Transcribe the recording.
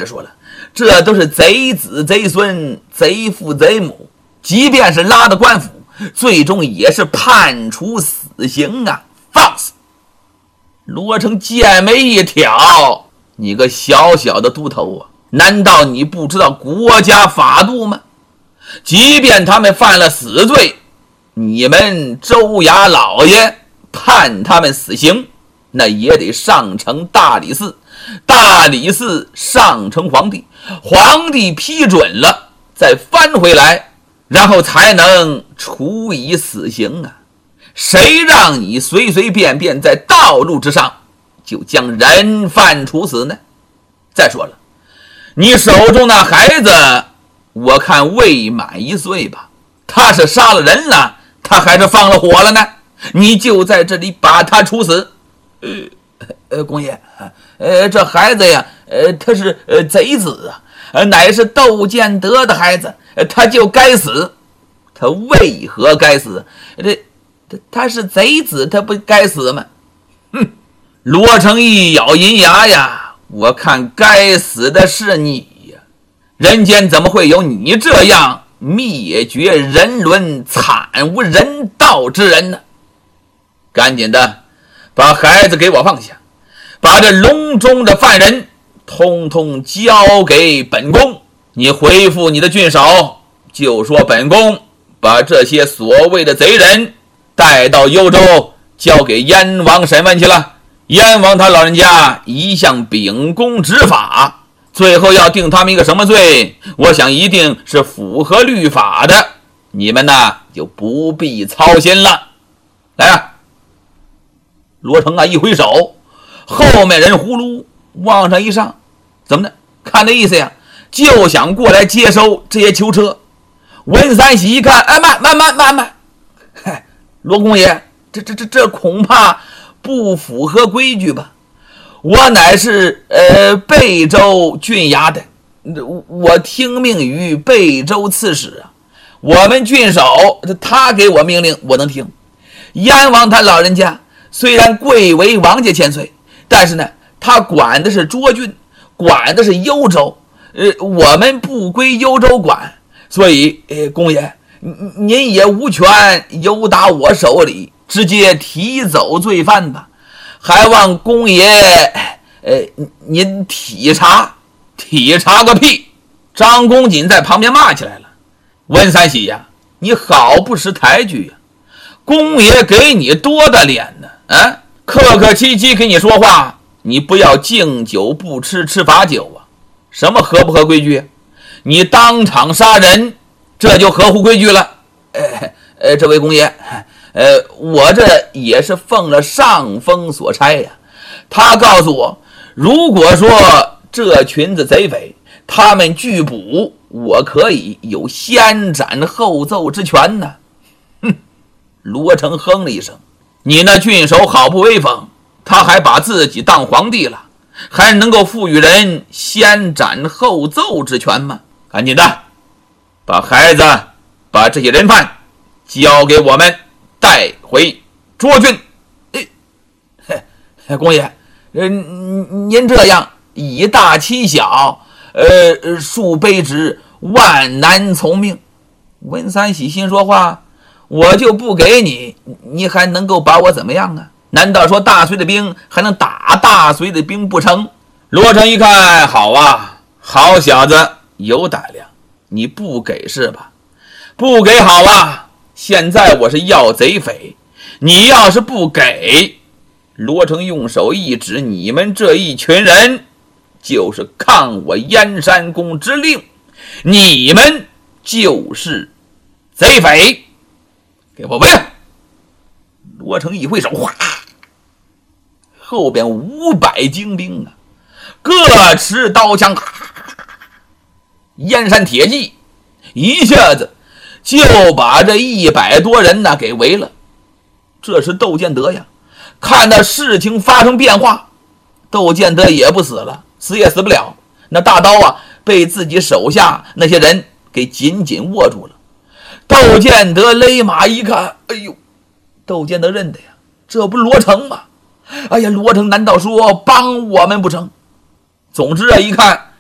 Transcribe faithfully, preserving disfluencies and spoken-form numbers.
着说了，这都是贼子贼孙贼父贼母，即便是拉到官府，最终也是判处死刑啊，放肆！罗成剑眉一挑，你个小小的都头啊，难道你不知道国家法度吗？即便他们犯了死罪，你们州衙老爷判他们死刑，那也得上呈大理寺，大理寺上呈皇帝，皇帝批准了再翻回来，然后才能处以死刑啊！谁让你随随便便在道路之上就将人犯处死呢？再说了，你手中那孩子我看未满一岁吧，他是杀了人了，他还是放了火了呢？你就在这里把他处死？呃呃，公爷，呃，这孩子呀，呃，他是呃贼子啊，呃，乃是窦建德的孩子，呃，他就该死。他为何该死？这他他是贼子，他不该死吗？哼！罗成一咬银牙呀，我看该死的是你呀！人间怎么会有你这样灭绝人伦、惨无人道之人呢？赶紧的把孩子给我放下，把这笼中的犯人通通交给本宫。你回复你的郡守，就说本宫把这些所谓的贼人带到幽州，交给燕王审问去了。燕王他老人家一向秉公执法，最后要定他们一个什么罪，我想一定是符合律法的，你们呢就不必操心了。来啊！罗成啊一挥手，后面人呼噜往上一上，怎么的？看那意思呀，就想过来接收这些囚车。文三喜一看，哎，慢慢慢慢慢，嗨，罗公爷，这这这这恐怕不符合规矩吧？我乃是呃贝州郡衙的，我听命于贝州刺史啊。我们郡守他给我命令，我能听。燕王他老人家虽然贵为王家千岁，但是呢，他管的是涿郡，管的是幽州，呃，我们不归幽州管。所以，呃，公爷，您也无权由打我手里直接提走罪犯吧，还望公爷，呃，您体察，体察个屁！张公瑾在旁边骂起来了：“温三喜呀，你好不识抬举呀！公爷给你多大脸呢？啊，客客气气跟你说话，你不要敬酒不吃吃罚酒啊！什么合不合规矩？你当场杀人，这就合乎规矩了。呃呃，这位公爷，呃，我这也是奉了上峰所差呀。他告诉我，如果说这群子贼匪他们拒捕，我可以有先斩后奏之权呢。哼！罗成哼了一声，你那郡守好不威风，他还把自己当皇帝了，还能够赋予人先斩后奏之权吗？赶紧的把孩子把这些人犯交给我们带回涿郡。哎，公爷，呃，您这样以大欺小，呃，恕卑职万难从命。文三喜心说话，我就不给你，你还能够把我怎么样啊？难道说大隋的兵还能打大隋的兵不成？罗成一看，好啊，好小子，有胆量，你不给是吧？不给好啊！现在我是要贼匪，你要是不给，罗成用手一指，你们这一群人就是抗我燕山公之令，你们就是贼匪，给我围了！罗成一挥手，哗，后边五百精兵啊，各持刀枪，燕山铁骑一下子就把这一百多人呢给围了。这是窦建德呀，看到事情发生变化，窦建德也不死了，死也死不了，那大刀啊被自己手下那些人给紧紧握住了。窦建德勒马一看，哎呦，窦建德认得呀，这不罗成吗？哎呀，罗成难道说帮我们不成？总之啊，一看